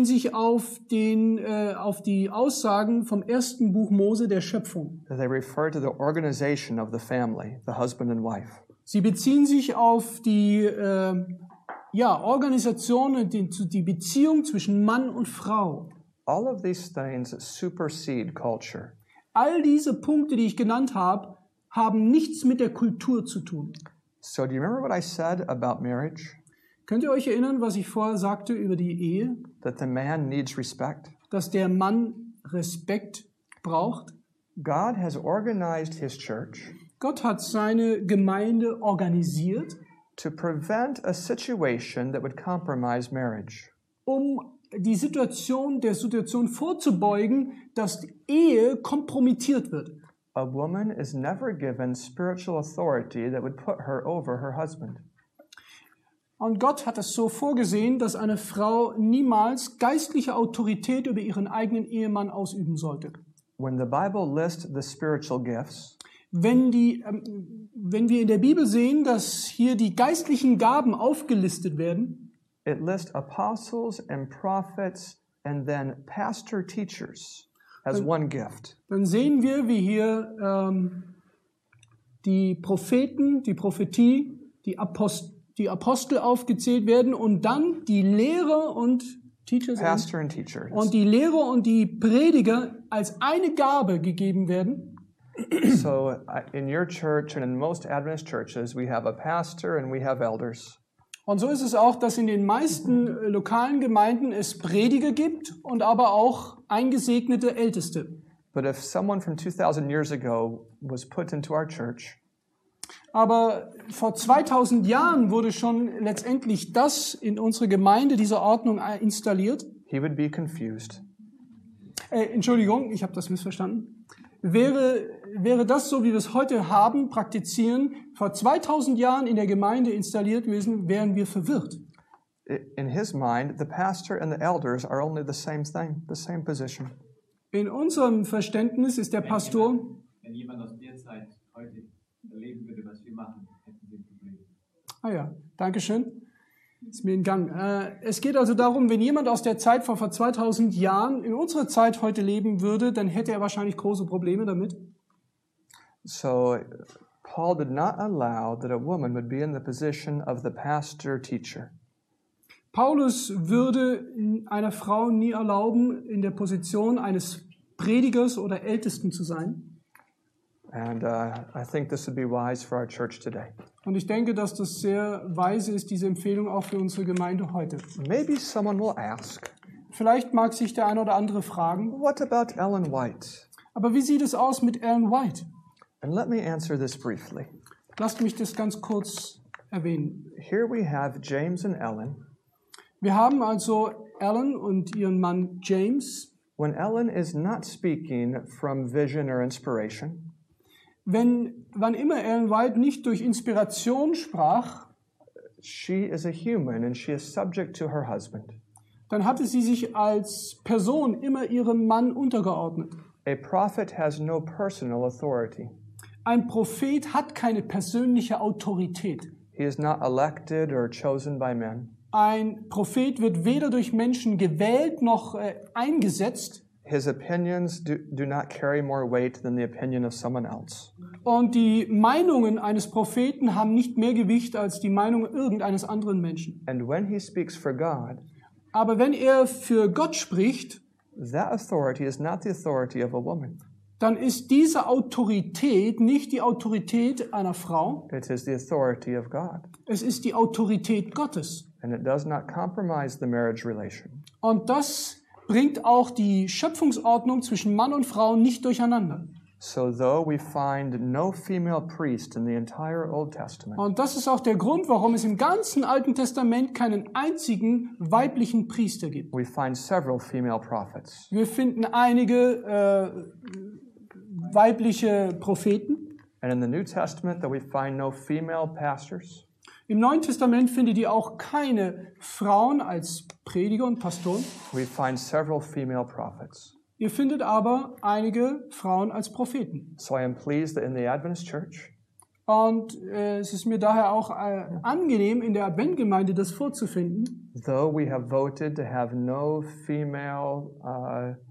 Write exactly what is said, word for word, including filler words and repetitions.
sich auf, den, äh, auf die Aussagen vom ersten Buch Mose der Schöpfung. They refer to the organization of the family, the husband and wife. Sie beziehen sich auf die äh, ja, Organisation, die, die Beziehung zwischen Mann und Frau. All of these things supersede culture. All diese Punkte, die ich genannt habe, haben nichts mit der Kultur zu tun. So do you remember what I said about marriage? Könnt ihr euch erinnern, was ich vorher sagte über die Ehe? That the man needs respect. Dass der Mann Respekt braucht. God has organized his church Gott hat seine Gemeinde organisiert, to prevent a situation that would compromise marriage. um die Situation der Situation vorzubeugen, dass die Ehe kompromittiert wird. A woman is never given spiritual authority that would put her over her husband. Und Gott hat es so vorgesehen, dass eine Frau niemals geistliche Autorität über ihren eigenen Ehemann ausüben sollte. When the Bible lists the spiritual gifts, Wenn, die, ähm, wenn wir in der Bibel sehen, dass hier die geistlichen Gaben aufgelistet werden, it lists apostles and prophets and then pastor teachers as one gift. dann sehen wir, wie hier ähm, die Propheten, die Prophetie, die, Apost die Apostel aufgezählt werden und dann die Lehrer und Teachers Pastor and teacher. und die Lehrer und die Prediger als eine Gabe gegeben werden. So uh, in your church and in most Adventist churches, we have a pastor and we have elders. Und so ist es auch, dass in den meisten äh, lokalen Gemeinden es Prediger gibt und aber auch eingesegnete Älteste. But if someone from two thousand years ago was put into our church, Aber vor zweitausend Jahren wurde schon letztendlich das in unsere Gemeinde, diese Ordnung äh, installiert. he would be confused. Äh, Entschuldigung, ich habe das missverstanden. Wäre, wäre das so, wie wir es heute haben, praktizieren, vor zweitausend Jahren in der Gemeinde installiert gewesen, wären wir verwirrt. I- In his mind, the pastor and the elders are only the same thing, the same position. In unserem Verständnis ist der Pastor, Wenn jemand aus der Zeit heute erleben würde, was wir machen, hätten wir ein Problem. ah ja, Dankeschön, ist mir entgangen. Äh, es geht also darum, wenn jemand aus der Zeit von vor zweitausend Jahren in unserer Zeit heute leben würde, dann hätte er wahrscheinlich große Probleme damit. So Paul did not allow that a woman would be in the position of the pastor teacher. Paulus würde einer Frau nie erlauben, in der Position eines Predigers oder Ältesten zu sein. And uh, I think this would be wise for our church today. Und ich denke, dass das sehr weise ist, diese Empfehlung auch für unsere Gemeinde heute. Maybe someone will ask, Vielleicht mag sich der eine oder andere fragen, what about Ellen White? aber wie sieht es aus mit Ellen White? And let me answer this briefly. Lasst mich das ganz kurz erwähnen. Here we have James and Ellen. Wir haben also Ellen und ihren Mann James. When Ellen is not speaking from vision or inspiration, Wenn, wann immer Ellen White nicht durch Inspiration sprach, she is a human and she is subject to her husband. dann hatte sie sich als Person immer ihrem Mann untergeordnet. A prophet has no personal authority. Ein Prophet hat keine persönliche Autorität. He is not elected or chosen by men. Ein Prophet wird weder durch Menschen gewählt noch äh, eingesetzt. His opinions do, do not carry more weight than the opinion of someone else. Und die Meinungen eines Propheten haben nicht mehr Gewicht als die Meinung irgendeines anderen Menschen. And when he speaks for God, Aber wenn er für Gott spricht, that authority is not the authority of a woman. dann ist diese Autorität nicht die Autorität einer Frau, It is the authority of God. es ist die Autorität Gottes. And it does not compromise the marriage relation. Und das bringt auch die Schöpfungsordnung zwischen Mann und Frau nicht durcheinander. So though we find no female priest in the entire Old Testament, Und das ist auch der Grund, warum es im ganzen Alten Testament keinen einzigen weiblichen Priester gibt. we find several female prophets. Wir finden einige äh, weibliche Propheten. And in the New Testament, that we find no female pastors. Im Neuen Testament findet ihr auch keine Frauen als Prediger und Pastoren. We find several female prophets. Ihr findet aber einige Frauen als Propheten. So I am pleased that in the Adventist Church, Und äh, es ist mir daher auch äh, angenehm, in der Adventgemeinde das vorzufinden. Though we have voted to have no female uh,